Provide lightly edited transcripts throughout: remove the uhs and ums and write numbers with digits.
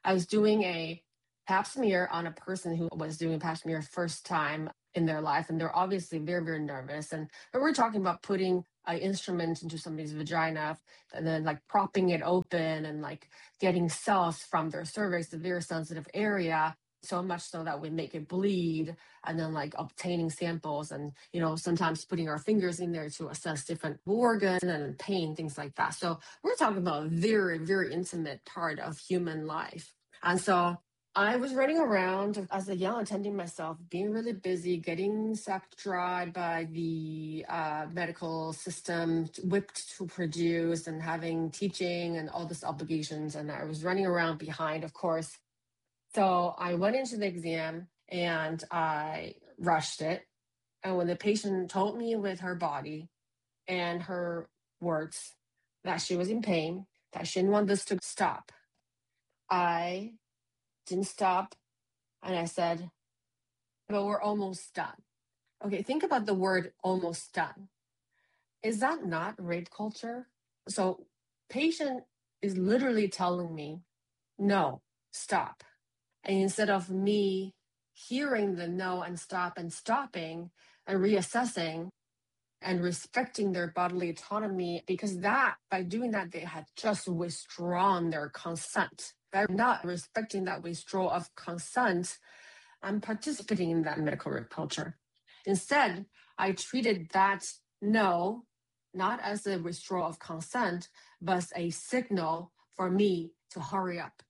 I was doing a pap smear on a person who was doing a pap smear first time in their life, and they're obviously very, very nervous. And we're talking about putting an instrument into somebody's vagina and then like propping it open and like getting cells from their cervix, a very sensitive area, so much so that we make it bleed, and then like obtaining samples and, sometimes putting our fingers in there to assess different organs and pain, things like that. So we're talking about a very, very intimate part of human life. And so I was running around as a young attending myself, being really busy, getting sucked dry by the medical system, whipped to produce, and having teaching and all these obligations. And I was running around behind, of course. So I went into the exam and I rushed it. And when the patient told me with her body and her words that she was in pain, that she didn't want this to stop, I didn't stop. And I said, but we're almost done. Okay, think about the word almost done. Is that not rape culture? So patient is literally telling me, no, stop. And instead of me hearing the no and stop and stopping and reassessing and respecting their bodily autonomy, because that, by doing that, they had just withdrawn their consent. By not respecting that withdrawal of consent, I'm participating in that medical rape culture. Instead, I treated that no, not as a withdrawal of consent, but as a signal for me to hurry up.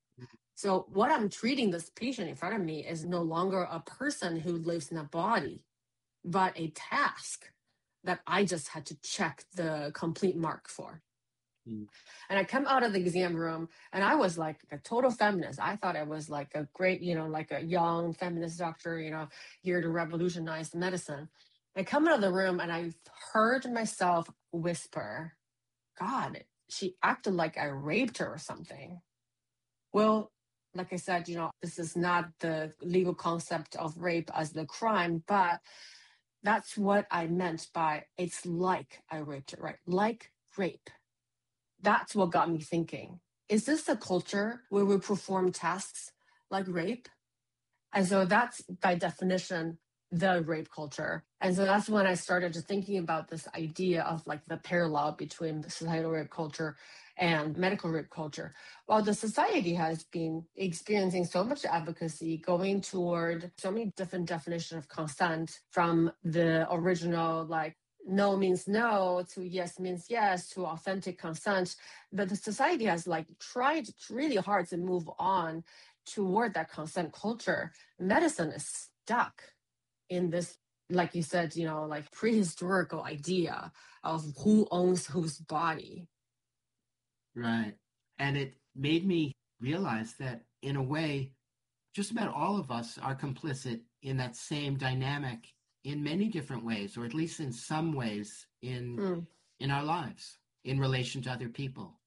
So what I'm treating this patient in front of me is no longer a person who lives in a body, but a task that I just had to check the complete mark for. And I come out of the exam room and I was like a total feminist. I thought I was like a great, like a young feminist doctor, here to revolutionize medicine. I come out of the room and I heard myself whisper, God, she acted like I raped her or something. Well, like I said, this is not the legal concept of rape as the crime, but that's what I meant by it's like I raped her, right? Like rape. That's what got me thinking. Is this a culture where we perform tasks like rape? And so that's by definition the rape culture. And so that's when I started to thinking about this idea of like the parallel between the societal rape culture and medical rape culture. While the society has been experiencing so much advocacy, going toward so many different definitions of consent, from the original like no means no to yes means yes to authentic consent, but the society has like tried really hard to move on toward that consent culture. Medicine is stuck in this, like you said, like prehistorical idea of who owns whose body. Right. And it made me realize that in a way, just about all of us are complicit in that same dynamic in many different ways, or at least in some ways in our lives in relation to other people.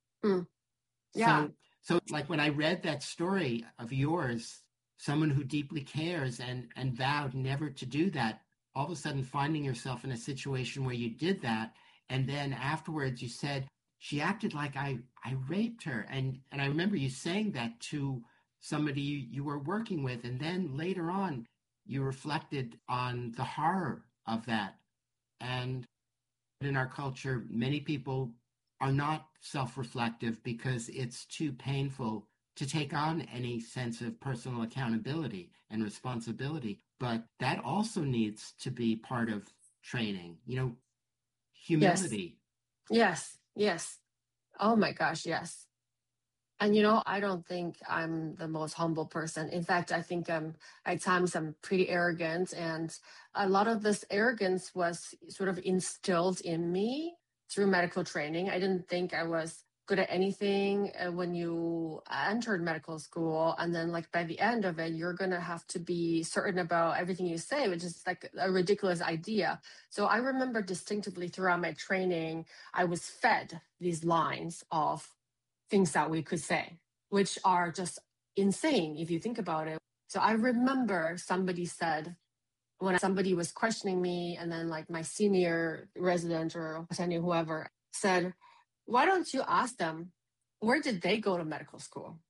Yeah. So like when I read that story of yours, someone who deeply cares and vowed never to do that, all of a sudden finding yourself in a situation where you did that, and then afterwards you said, she acted like I raped her. And I remember you saying that to somebody you were working with, and then later on you reflected on the horror of that. And in our culture, many people are not self-reflective because it's too painful to take on any sense of personal accountability and responsibility. But that also needs to be part of training, humility. Yes. Oh my gosh, yes. And I don't think I'm the most humble person. In fact, I think at times I'm pretty arrogant, and a lot of this arrogance was sort of instilled in me through medical training. I didn't think I was good at anything when you entered medical school, and then like by the end of it, you're gonna have to be certain about everything you say, which is like a ridiculous idea. So I remember distinctively throughout my training, I was fed these lines of things that we could say, which are just insane if you think about it. So I remember somebody said, when somebody was questioning me, and then like my senior resident or attending, whoever, said, why don't you ask them, where did they go to medical school?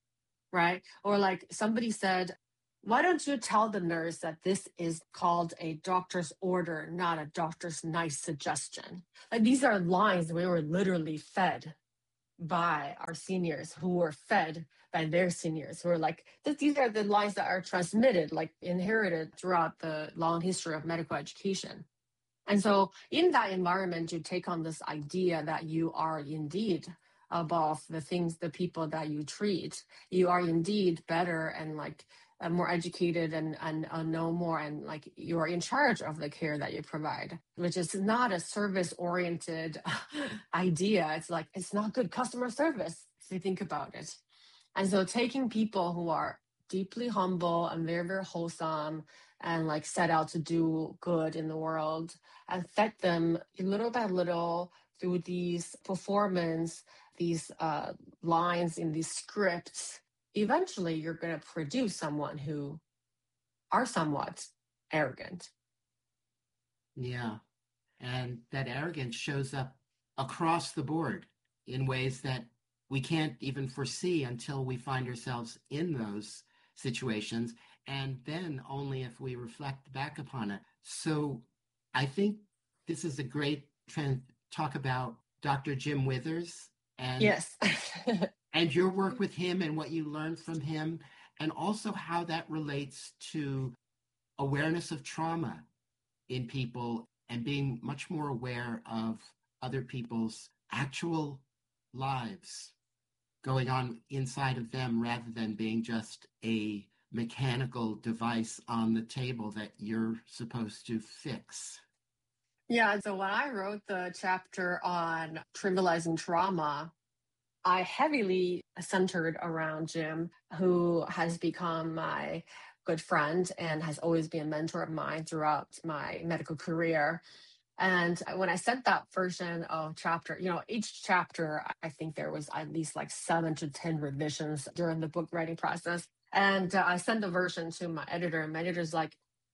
right? Or like somebody said, why don't you tell the nurse that this is called a doctor's order, not a doctor's nice suggestion? Like these are lines we were literally fed by our seniors who were fed by their seniors who are like these are the lines that are transmitted, like inherited throughout the long history of medical education. And so in that environment, you take on this idea that you are indeed above the things, the people that you treat. You are indeed better and like more educated and know more, and like you are in charge of the care that you provide, which is not a service oriented idea. It's like, it's not good customer service if you think about it. And so taking people who are deeply humble and very, very wholesome and like set out to do good in the world and fed them little by little through these performance, these lines in these scripts, eventually you're going to produce someone who are somewhat arrogant. Yeah. And that arrogance shows up across the board in ways that we can't even foresee until we find ourselves in those situations. And then only if we reflect back upon it. So I think this is a great trend. Talk about Dr. Jim Withers and Yes. and your work with him and what you learned from him, and also how that relates to awareness of trauma in people and being much more aware of other people's actual lives going on inside of them rather than being just a mechanical device on the table that you're supposed to fix. Yeah. So when I wrote the chapter on trivializing trauma, I heavily centered around Jim, who has become my good friend and has always been a mentor of mine throughout my medical career. And when I sent that version of chapter, each chapter, I think there was at least like 7 to 10 revisions during the book writing process. And I sent the version to my editor, and my editor's like,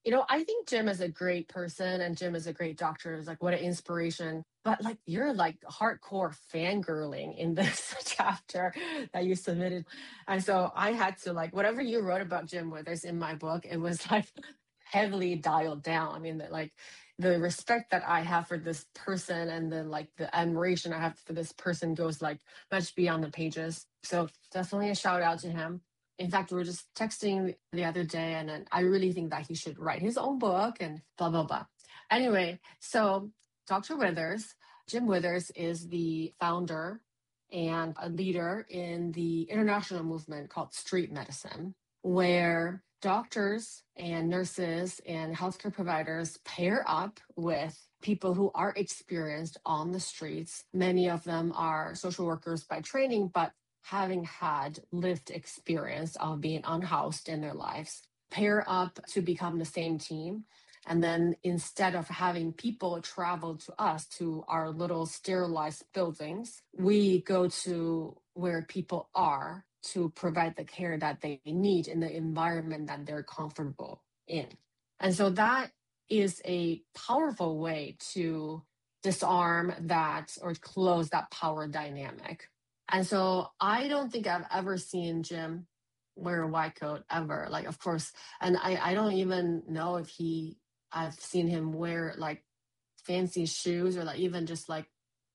I think Jim is a great person and Jim is a great doctor. It's like, what an inspiration. But like, you're like hardcore fangirling in this chapter that you submitted. And so I had to like, whatever you wrote about Jim Withers in my book, it was like heavily dialed down. I mean, that like the respect that I have for this person and then like the admiration I have for this person goes like much beyond the pages. So definitely a shout out to him. In fact, we were just texting the other day, and then I really think that he should write his own book and blah, blah, blah. Anyway, so Dr. Withers, Jim Withers is the founder and a leader in the international movement called street medicine, where doctors and nurses and healthcare providers pair up with people who are experienced on the streets. Many of them are social workers by training, but having had lived experience of being unhoused in their lives, pair up to become the same team. And then instead of having people travel to us, to our little sterilized buildings, we go to where people are to provide the care that they need in the environment that they're comfortable in. And so that is a powerful way to disarm that or close that power dynamic. And so I don't think I've ever seen Jim wear a white coat ever. Like, of course, and I don't even know if I've seen him wear like fancy shoes or like even just like,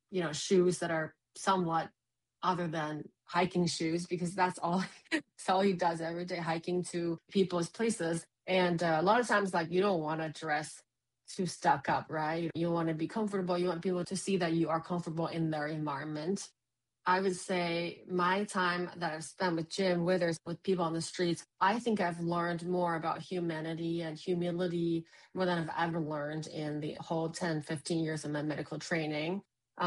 shoes that are somewhat other than hiking shoes, because that's all, that's all he does every day, hiking to people's places. And a lot of times, like, you don't want to dress too stuck up, right? You want to be comfortable. You want people to see that you are comfortable in their environment. I would say my time that I've spent with Jim Withers, with people on the streets, I think I've learned more about humanity and humility more than I've ever learned in the whole 10, 15 years of my medical training.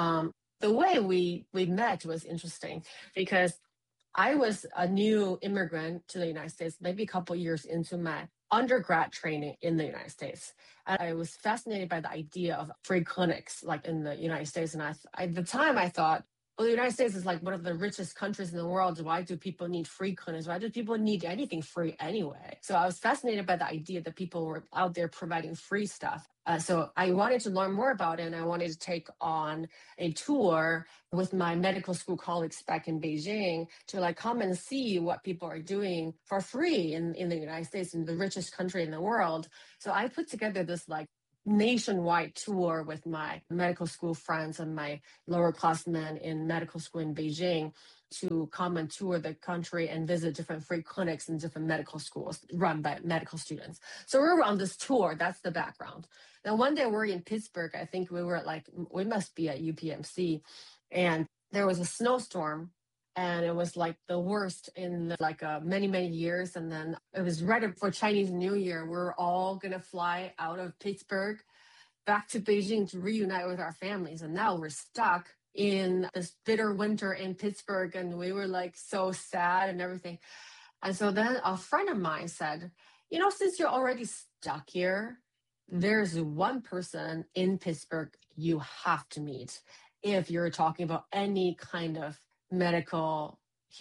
The way we met was interesting because I was a new immigrant to the United States, maybe a couple years into my undergrad training in the United States. And I was fascinated by the idea of free clinics like in the United States. And at the time I thought, well, the United States is like one of the richest countries in the world. Why do people need free clinics? Why do people need anything free anyway? So I was fascinated by the idea that people were out there providing free stuff. So I wanted to learn more about it, and I wanted to take on a tour with my medical school colleagues back in Beijing to like come and see what people are doing for free in the United States, in the richest country in the world. So I put together this like nationwide tour with my medical school friends and my lower classmen in medical school in Beijing to come and tour the country and visit different free clinics and different medical schools run by medical students. So we were on this tour. That's the background. Now, one day we're in Pittsburgh. I think we must be at UPMC. And there was a snowstorm. And it was like the worst in like many, many years. And then it was right for Chinese New Year. We're all going to fly out of Pittsburgh back to Beijing to reunite with our families. And now we're stuck in this bitter winter in Pittsburgh. And we were like so sad and everything. And so then a friend of mine said, since you're already stuck here, there's one person in Pittsburgh you have to meet if you're talking about any kind of medical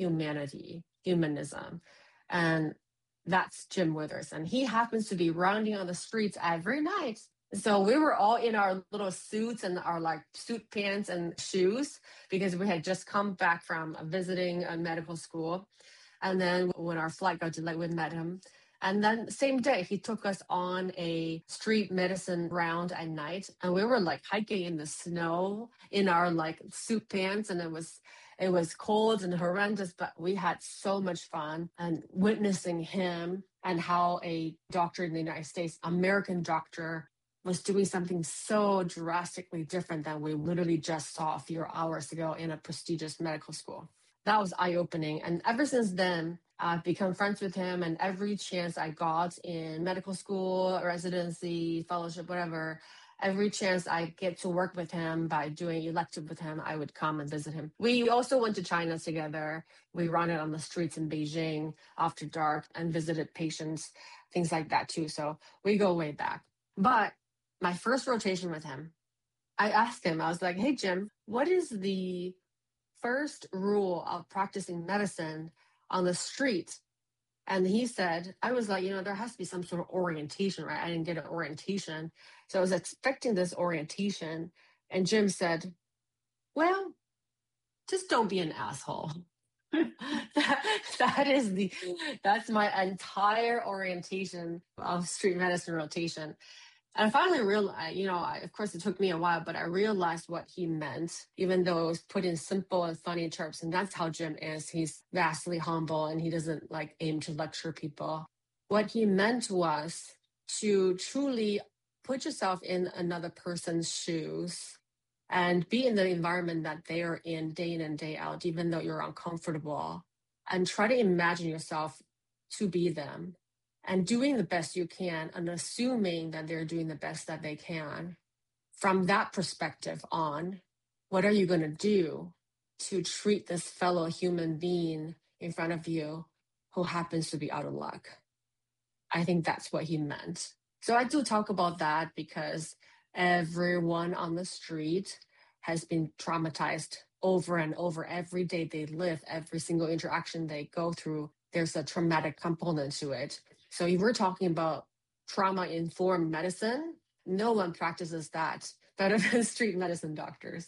humanism. And that's Jim Withers. And he happens to be rounding on the streets every night. So we were all in our little suits and our like suit pants and shoes because we had just come back from visiting a medical school. And then when our flight got delayed, we met him. And then same day, he took us on a street medicine round at night. And we were like hiking in the snow in our like suit pants. And it was cold and horrendous, but we had so much fun and witnessing him and how a doctor in the United States, American doctor, was doing something so drastically different than we literally just saw a few hours ago in a prestigious medical school. That was eye-opening. And ever since then, I've become friends with him, and every chance I got in medical school, residency, fellowship, whatever, every chance I get to work with him by doing elective with him, I would come and visit him. We also went to China together. We ran it on the streets in Beijing after dark and visited patients, things like that too. So we go way back. But my first rotation with him, I asked him, I was like, hey, Jim, what is the first rule of practicing medicine on the street? And he said, I was like, there has to be some sort of orientation, right? I didn't get an orientation. So I was expecting this orientation. And Jim said, well, just don't be an asshole. That's my entire orientation of street medicine rotation. And I finally realized, of course it took me a while, but I realized what he meant, even though it was put in simple and funny terms. And that's how Jim is. He's vastly humble and he doesn't like aim to lecture people. What he meant was to truly put yourself in another person's shoes and be in the environment that they are in and day out, even though you're uncomfortable, and try to imagine yourself to be them. And doing the best you can and assuming that they're doing the best that they can. From that perspective on, what are you going to do to treat this fellow human being in front of you who happens to be out of luck? I think that's what he meant. So I do talk about that because everyone on the street has been traumatized over and over. Every day they live, every single interaction they go through, there's a traumatic component to it. So if we're talking about trauma-informed medicine, no one practices that better than street medicine doctors.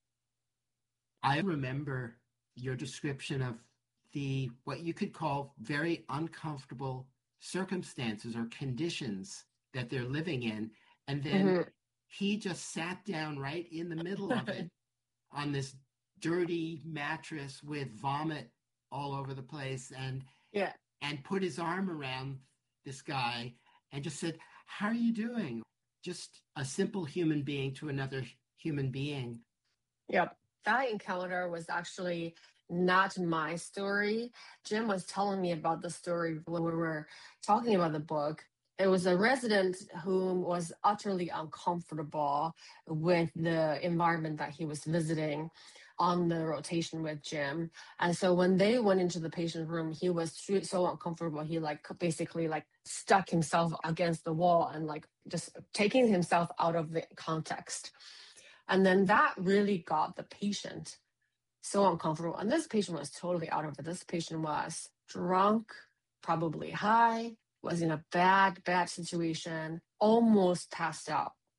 I remember your description of what you could call very uncomfortable circumstances or conditions that they're living in. And then he just sat down right in the middle of it on this dirty mattress with vomit all over the place and put his arm around this guy and just said, how are you doing? Just a simple human being to another human being. Yep. That encounter was actually not my story. Jim was telling me about the story when we were talking about the book. It was a resident who was utterly uncomfortable with the environment that he was visiting on the rotation with Jim. And so when they went into the patient room, he was so uncomfortable. He basically stuck himself against the wall and just taking himself out of the context. And then that really got the patient so uncomfortable. And this patient was totally out of it. This patient was drunk, probably high, was in a bad situation, almost passed out.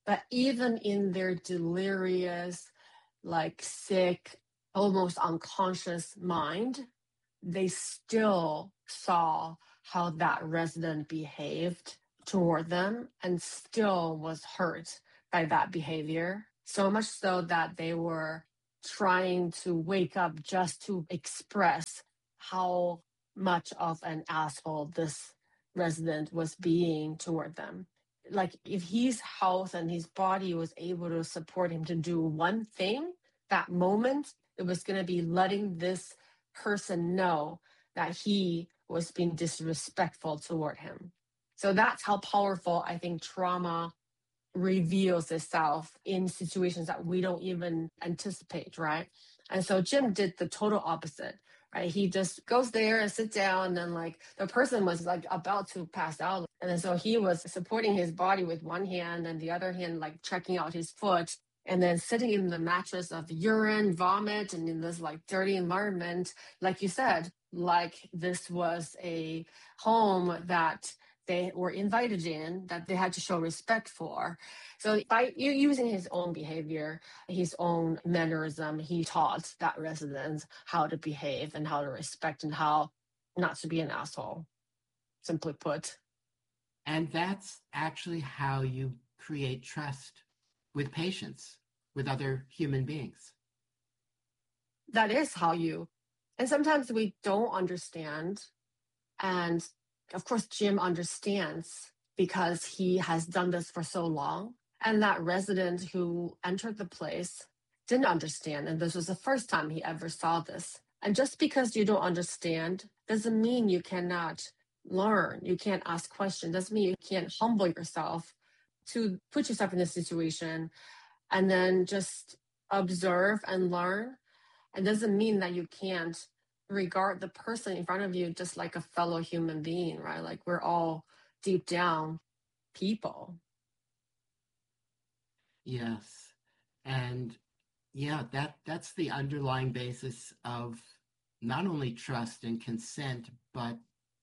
But even in their delirious, like sick, almost unconscious mind, they still saw how that resident behaved toward them and still was hurt by that behavior. So much so that they were trying to wake up just to express how much of an asshole this resident was being toward them. Like if his health and his body was able to support him to do one thing, that moment, it was going to be letting this person know that he was being disrespectful toward him. So that's how powerful I think trauma reveals itself in situations that we don't even anticipate, right? And so Jim did the total opposite, right? He just goes there and sit down, and then like the person was like about to pass out. And then so he was supporting his body with one hand and the other hand like checking out his foot, and then sitting in the mattress of urine, vomit, and in this like dirty environment, like you said, like this was a home that they were invited in, that they had to show respect for. So by using his own behavior, his own mannerism, he taught that residents how to behave and how to respect and how not to be an asshole, simply put. And that's actually how you create trust with patients, with other human beings. That is how you, and sometimes we don't understand. And of course, Jim understands because he has done this for so long. And that resident who entered the place didn't understand. And this was the first time he ever saw this. And just because you don't understand doesn't mean you cannot learn. You can't ask questions. Doesn't mean you can't humble yourself to put yourself in a situation and then just observe and learn. It doesn't mean that you can't regard the person in front of you just like a fellow human being, right? Like we're all deep down people. Yes. And yeah, that's the underlying basis of not only trust and consent, but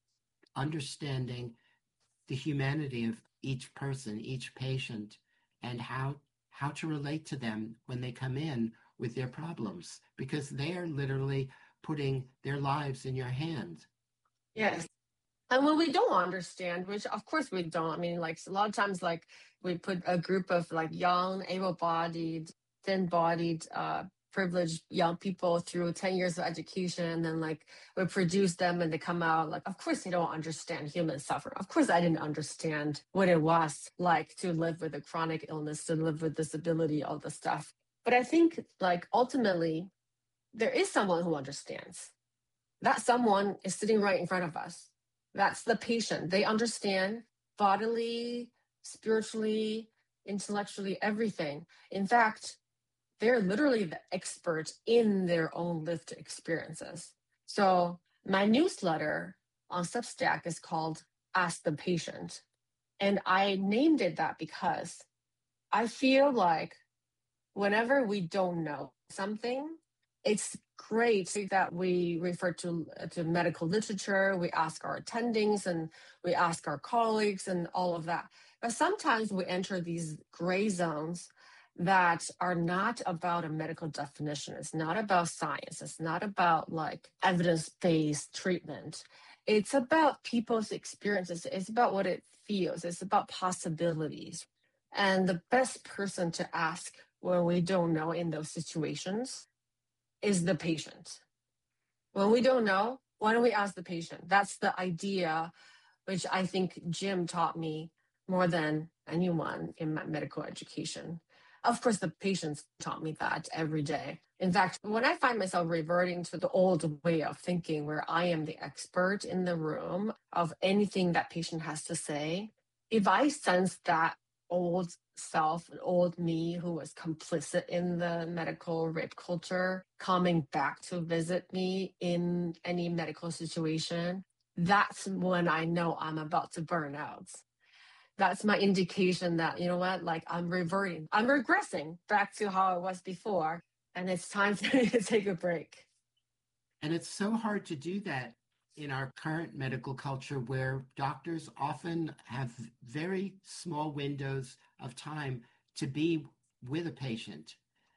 understanding the humanity of each person, each patient, and how to relate to them when they come in with their problems, because they are literally putting their lives in your hands. Yes. And when we don't understand, which of course we don't, I mean, like a lot of times, like we put a group of like young, able-bodied, thin-bodied, privileged young people through 10 years of education, and then like we produce them and they come out like, of course they don't understand human suffering. Of course I didn't understand what it was like to live with a chronic illness, to live with disability, all this stuff. But I think like ultimately there is someone who understands. That someone is sitting right in front of us. That's the patient. They understand bodily, spiritually, intellectually, everything. In fact, they're literally the expert in their own lived experiences. So my newsletter on Substack is called Ask the Patient. And I named it that because I feel like whenever we don't know something, it's great that we refer to medical literature, we ask our attendings and we ask our colleagues and all of that. But sometimes we enter these gray zones that are not about a medical definition. It's not about science. It's not about like evidence-based treatment. It's about people's experiences. It's about what it feels. It's about possibilities. And the best person to ask when we don't know in those situations is the patient. When we don't know, why don't we ask the patient? That's the idea, which I think Jim taught me more than anyone in my medical education. Of course, the patients taught me that every day. In fact, when I find myself reverting to the old way of thinking where I am the expert in the room of anything that patient has to say, if I sense that old self, old me who was complicit in the medical rape culture, coming back to visit me in any medical situation, that's when I know I'm about to burn out. That's my indication that, you know what, like I'm reverting, I'm regressing back to how I was before, and it's time for me to take a break. And it's so hard to do that in our current medical culture where doctors often have very small windows of time to be with a patient.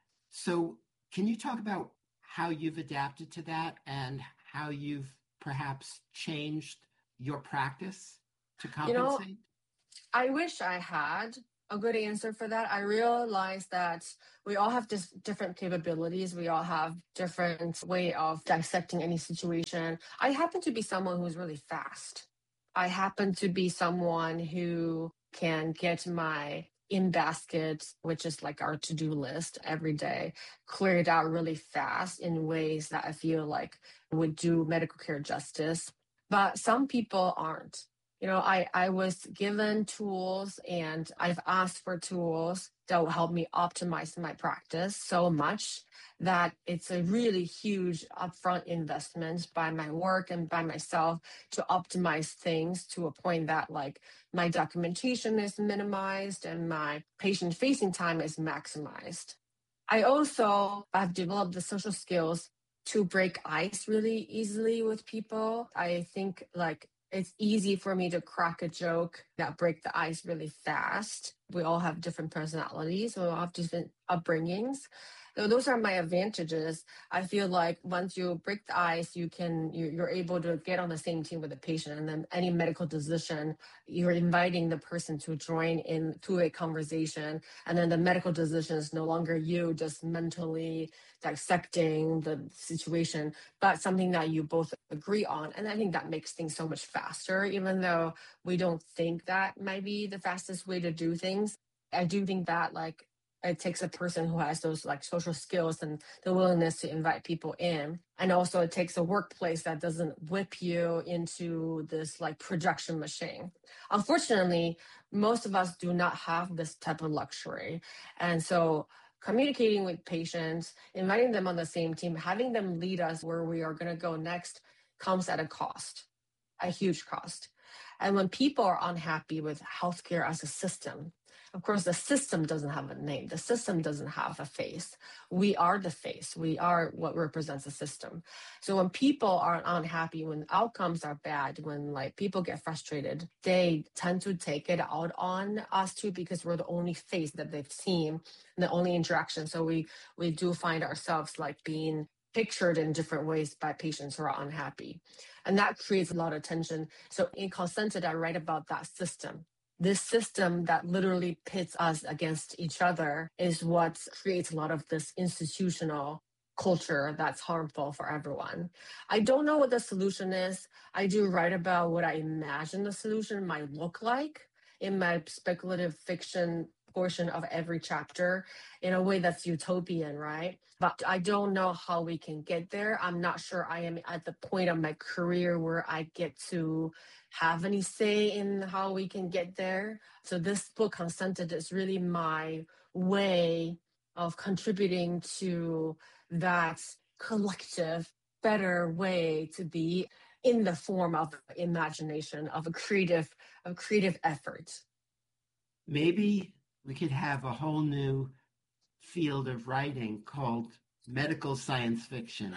So can you talk about how you've adapted to that and how you've perhaps changed your practice to You know, compensate? I wish I had a good answer for that. I realize that we all have different capabilities. We all have different way of dissecting any situation. I happen to be someone who's really fast. I happen to be someone who can get my in basket, which is like our to-do list every day, cleared out really fast in ways that I feel like would do medical care justice. But some people aren't. I was given tools and I've asked for tools that will help me optimize my practice so much that it's a really huge upfront investment by my work and by myself to optimize things to a point that like my documentation is minimized and my patient facing time is maximized. I also have developed the social skills to break ice really easily with people. I think like it's easy for me to crack a joke that break the ice really fast. We all have different personalities. We all have different upbringings. So those are my advantages. I feel like once you break the ice, you're able to get on the same team with the patient, and then any medical decision, you're inviting the person to join into a conversation, and then the medical decision is no longer you just mentally dissecting the situation, but something that you both agree on. And I think that makes things so much faster, even though we don't think that might be the fastest way to do things. I do think that like it takes a person who has those like social skills and the willingness to invite people in. And also it takes a workplace that doesn't whip you into this like projection machine. Unfortunately, most of us do not have this type of luxury. And so communicating with patients, inviting them on the same team, having them lead us where we are going to go next comes at a cost, a huge cost. And when people are unhappy with healthcare as a system, of course, the system doesn't have a name. The system doesn't have a face. We are the face. We are what represents the system. So when people are unhappy, when outcomes are bad, when like people get frustrated, they tend to take it out on us too, because we're the only face that they've seen, the only interaction. So we do find ourselves like being pictured in different ways by patients who are unhappy. And that creates a lot of tension. So in Consented, I write about that system. This system that literally pits us against each other is what creates a lot of this institutional culture that's harmful for everyone. I don't know what the solution is. I do write about what I imagine the solution might look like in my speculative fiction portion of every chapter in a way that's utopian, right? But I don't know how we can get there. I'm not sure I am at the point of my career where I get to have any say in how we can get there. So this book, Consented, is really my way of contributing to that collective, better way to be in the form of imagination, of a creative effort. Maybe we could have a whole new field of writing called medical science fiction.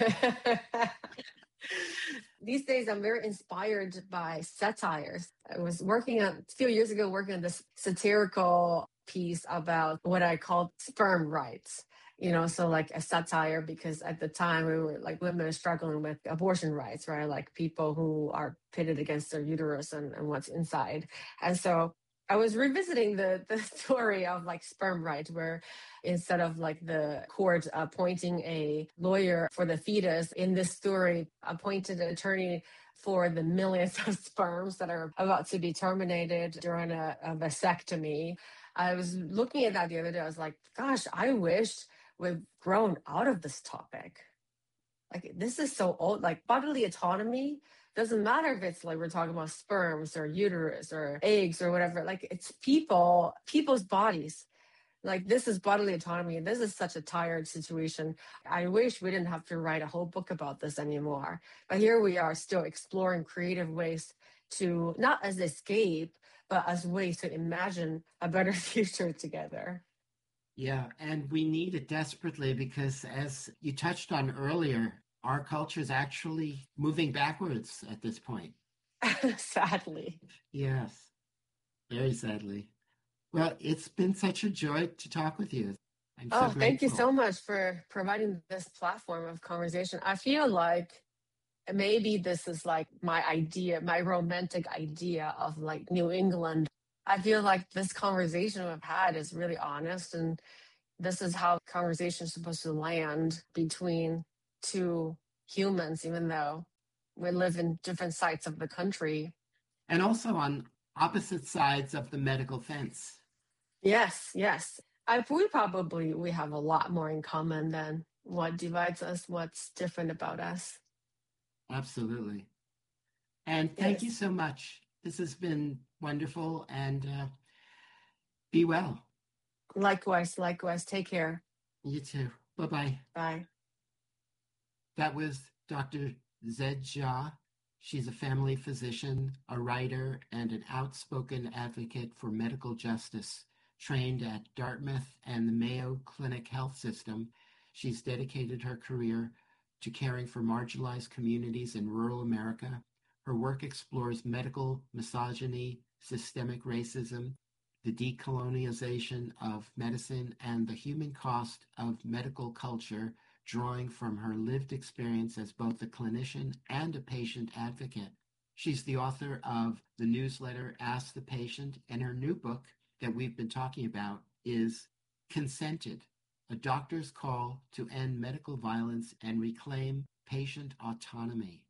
These days, I'm very inspired by satires. I was working on a few years ago, working on this satirical piece about what I called sperm rights. So like a satire, because at the time we were like women struggling with abortion rights, right? Like people who are pitted against their uterus and what's inside. And so I was revisiting the story of like sperm rights, where instead of like the court appointing a lawyer for the fetus, in this story, appointed an attorney for the millions of sperms that are about to be terminated during a vasectomy. I was looking at that the other day. I was like, gosh, I wish we've grown out of this topic. Like, this is so old. Like, bodily autonomy doesn't matter if it's like we're talking about sperms or uterus or eggs or whatever. Like, it's people's bodies. Like, this is bodily autonomy. This is such a tired situation. I wish we didn't have to write a whole book about this anymore. But here we are still exploring creative ways to, not as escape, but as ways to imagine a better future together. Yeah, and we need it desperately because, as you touched on earlier, our culture is actually moving backwards at this point. Sadly. Yes, very sadly. Well, it's been such a joy to talk with you. I'm so Oh, thank you grateful. so much for providing this platform of conversation. I feel like maybe this is like my idea, my romantic idea of like New England. I feel like this conversation we've had is really honest, and this is how conversation is supposed to land between two humans, even though we live in different sides of the country. And also on opposite sides of the medical fence. Yes, yes. We have a lot more in common than what divides us, what's different about us. Absolutely. And thank you Yes. so much. This has been wonderful, and be well. Likewise, likewise. Take care. You too. Bye bye. Bye. That was Dr. Zed Jha. She's a family physician, a writer, and an outspoken advocate for medical justice. Trained at Dartmouth and the Mayo Clinic Health System, she's dedicated her career to caring for marginalized communities in rural America. Her work explores medical misogyny, systemic racism, the decolonization of medicine, and the human cost of medical culture, drawing from her lived experience as both a clinician and a patient advocate. She's the author of the newsletter Ask the Patient, and her new book that we've been talking about is Consented, a doctor's call to end medical violence and reclaim patient autonomy.